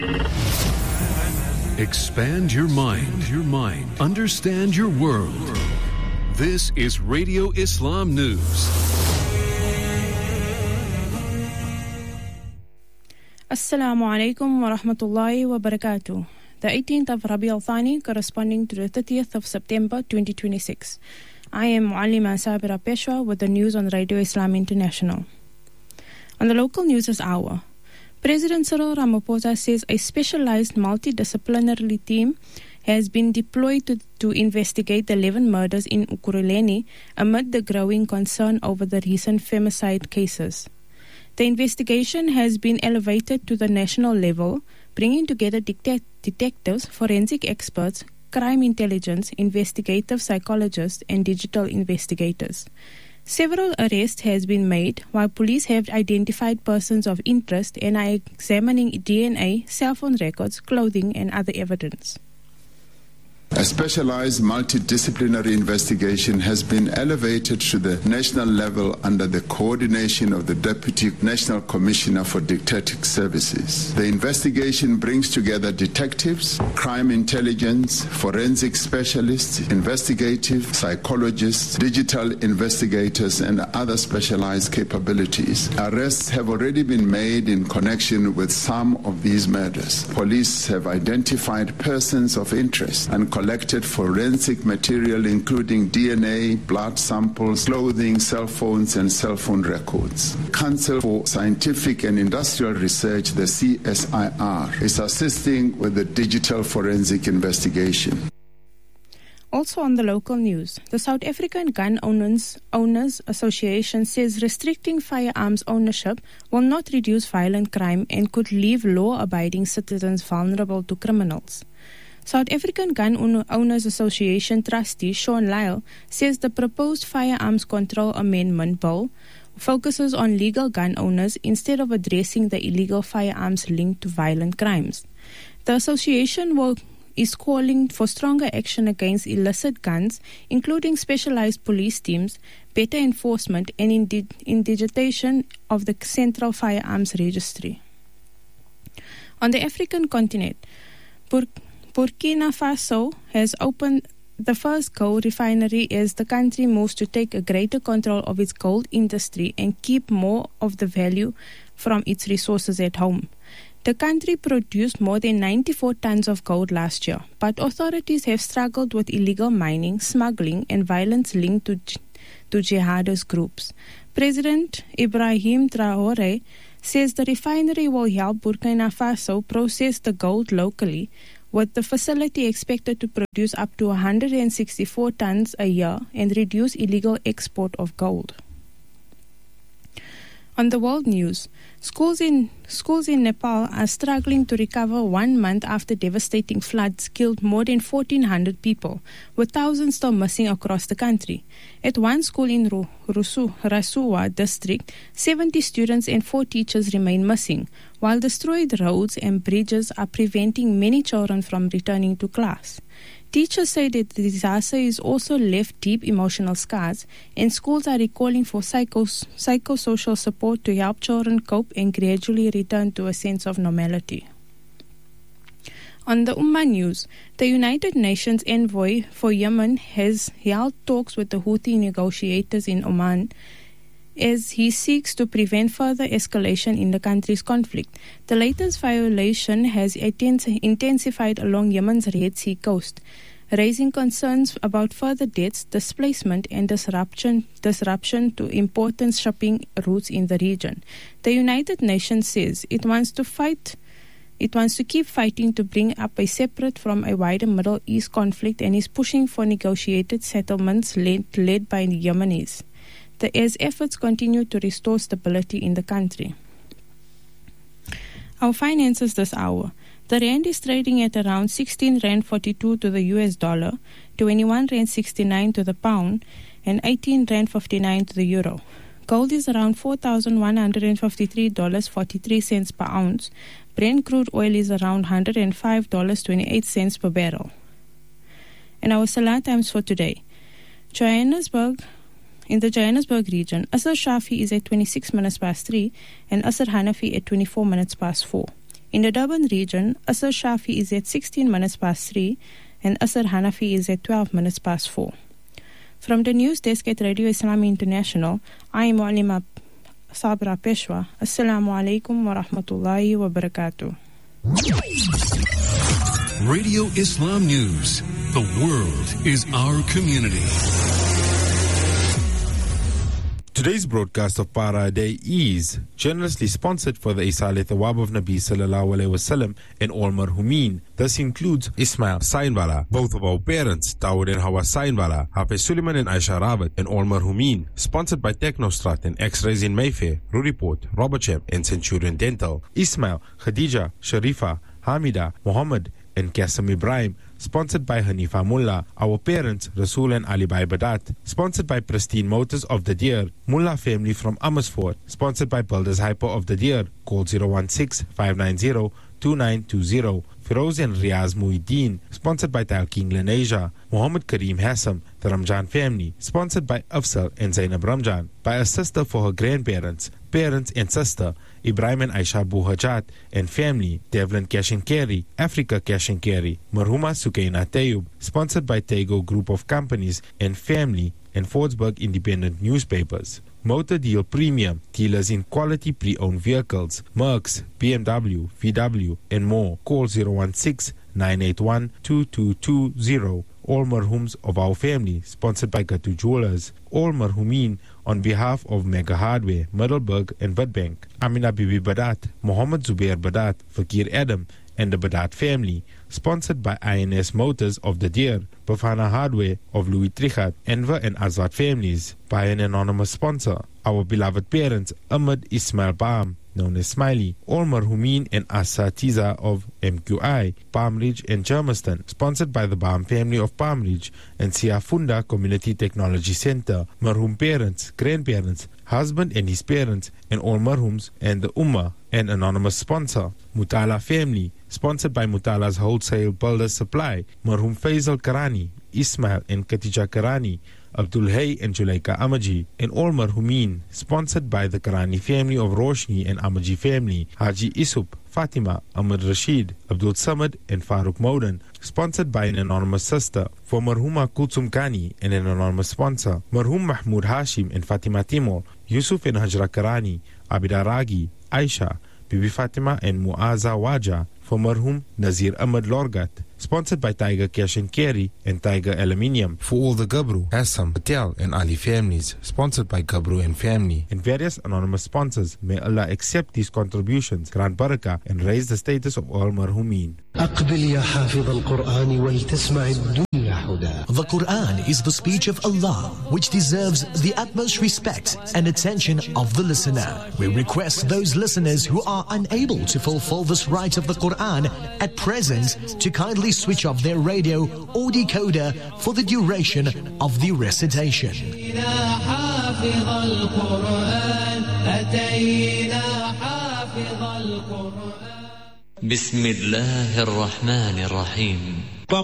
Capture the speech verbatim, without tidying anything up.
Expand your mind, your mind. Understand your world. This is Radio Islam News. Assalamu alaikum wa rahmatullahi wa barakatuh. The eighteenth of Rabi al-Thani, corresponding to the thirtieth of September twenty twenty-six. I am Muallima Sabira Peshwa with the news on Radio Islam International. On the local news this hour, President Cyril Ramaphosa says a specialized multidisciplinary team has been deployed to, to investigate the eleven murders in Ekurhuleni amid the growing concern over the recent femicide cases. The investigation has been elevated to the national level, bringing together detect- detectives, forensic experts, crime intelligence, investigative psychologists, and digital investigators. Several arrests has been made, while police have identified persons of interest and are examining D N A, cell phone records, clothing, and other evidence. A specialized multidisciplinary investigation has been elevated to the national level under the coordination of the Deputy National Commissioner for Dictatic Services. The investigation brings together detectives, crime intelligence, forensic specialists, investigative psychologists, digital investigators, and other specialized capabilities. Arrests have already been made in connection with some of these murders. Police have identified persons of interest and collected forensic material including D N A, blood samples, clothing, cell phones, and cell phone records. Council for Scientific and Industrial Research, the C S I R, is assisting with the digital forensic investigation. Also on the local news, the South African Gun Owners, Owners Association says restricting firearms ownership will not reduce violent crime and could leave law-abiding citizens vulnerable to criminals. South African Gun Owners Association trustee Sean Lyle says the proposed Firearms Control Amendment Bill focuses on legal gun owners instead of addressing the illegal firearms linked to violent crimes. The association will, is calling for stronger action against illicit guns, including specialized police teams, better enforcement, and indi- indigitation of the Central Firearms Registry. On the African continent, Bur- Burkina Faso has opened the first gold refinery as the country moves to take a greater control of its gold industry and keep more of the value from its resources at home. The country produced more than ninety-four tons of gold last year, but authorities have struggled with illegal mining, smuggling, and violence linked to, to jihadist groups. President Ibrahim Traoré says the refinery will help Burkina Faso process the gold locally, with the facility expected to produce up to one hundred sixty-four tons a year and reduce illegal export of gold. On the world news, schools in schools in Nepal are struggling to recover one month after devastating floods killed more than fourteen hundred people, with thousands still missing across the country. At one school in Rusu, Rasuwa district, seventy students and four teachers remain missing, while destroyed roads and bridges are preventing many children from returning to class. Teachers say that the disaster is also left deep emotional scars, and schools are recalling for psychos- psychosocial support to help children cope and gradually return to a sense of normality. On the Ummah news, the United Nations envoy for Yemen has held talks with the Houthi negotiators in Oman as he seeks to prevent further escalation in the country's conflict. The latest violation has intensified along Yemen's Red Sea coast, raising concerns about further deaths, displacement, and disruption, disruption to important shipping routes in the region. The United Nations says it wants to fight It wants to keep fighting to bring up a separate from a wider Middle East conflict and is pushing for negotiated settlements led, led by the Yemenis, the, as efforts continue to restore stability in the country. Our finances this hour. The rand is trading at around sixteen rand forty-two to the U S dollar, twenty-one rand sixty-nine to the pound, and eighteen rand fifty-nine to the euro. Gold is around four thousand one hundred fifty-three dollars and forty-three cents per ounce. Brent crude oil is around one hundred five dollars and twenty-eight cents per barrel. And our Salah times for today. Johannesburg, in the Johannesburg region, Asr Shafi is at twenty-six minutes past three and Asr Hanafi at twenty-four minutes past four. In the Durban region, Asr Shafi is at sixteen minutes past three and Asr Hanafi is at twelve minutes past four. From the news desk at Radio Islam International, I am Mu'alima Sabra Peshwa. Assalamu alaikum wa rahmatullahi wa barakatuh. Radio Islam News. The world is our community. Today's broadcast of Para Day is generously sponsored for the Isale Thawab of Nabi Sallallahu Alaihi Wasallam and all marhumin. This includes Ismail Sainwala, both of our parents, Dawood and Hawa Sainwala, Hafiz Suleiman and Aisha Rawat, and all marhumin. Sponsored by Technostrat and X-Rays in Mayfair, Ruriport, Robertsham and Centurion Dental. Ismail, Khadija, Sharifa, Hamida, Muhammad and Qasim Ibrahim. Sponsored by Hanifa Mullah, our parents, Rasul and Ali Bhai Badat. Sponsored by Pristine Motors of the Deer, Mullah family from Amersfoort. Sponsored by Builders Hyper of the Deer. Call zero one six, five nine zero, two nine two zero. Firoz and Riaz Muhyiddin. Sponsored by Talking Lenasia. Muhammad Kareem Hassam, the Ramjan family. Sponsored by Afsal and Zainab Ramjan. By a sister for her grandparents, parents and sister, Ibrahim and Aisha Buhajat and family, Devlin Cash and Carry, Africa Cash and Carry, Marhuma Sukaina Tayyub. Sponsored by Tego Group of Companies and family and Fordsburg Independent Newspapers. Motor Deal Premium, dealers in quality pre-owned vehicles, Mercs, B M W, V W and more. Call zero one six, nine eight one, two two two zero. All marhums of our family, sponsored by Gatu Jewelers. All marhumin on behalf of Mega Hardware, Middelburg and Witbank. Amina Bibi Badat, Muhammad Zubair Badat, Fakir Adam and the Badat family. Sponsored by I N S Motors of the Deer, Bafana Hardware of Louis Trichat, Enver and Azad families. By an anonymous sponsor, our beloved parents, Ahmed Ismail Baam, known as Smiley, all marhumin and Asatiza of M Q I, Palm Ridge and Germiston. Sponsored by the Baam family of Palm Ridge and Siafunda Community Technology Center. Marhum parents, grandparents, husband and his parents, and all marhums and the Ummah. An anonymous sponsor, Mutala family, sponsored by Mutala's Wholesale Builders Supply. Marhum Faisal Karani, Ismail and Katija Karani, Abdul Hay and Julaika Amaji, and all marhumin, sponsored by the Karani family of Roshni and Amaji family, Haji Isup, Fatima, Ahmad Rashid, Abdul Samad and Farooq Maudan. Sponsored by an anonymous sister, for Marhuma Kulsum Kani and an anonymous sponsor, Marhum Mahmoud Hashim and Fatima Timur, Yusuf and Hajra Karani, Abida Ragi, Aisha, Bibi Fatima and Muaza Waja. For Marhum Nazir Ahmad Lorgat. Sponsored by Tiger Cash and Carry and Tiger Aluminium. For all the Gabru, Assam, Patel and Ali families. Sponsored by Gabru and family. And various anonymous sponsors. May Allah accept these contributions, grant barakah and raise the status of all marhumin. The Quran is the speech of Allah, which deserves the utmost respect and attention of the listener. We request those listeners who are unable to fulfill this right of the Quran at present to kindly switch off their radio or decoder for the duration of the recitation. Bismillahir Rahmanir Rahim.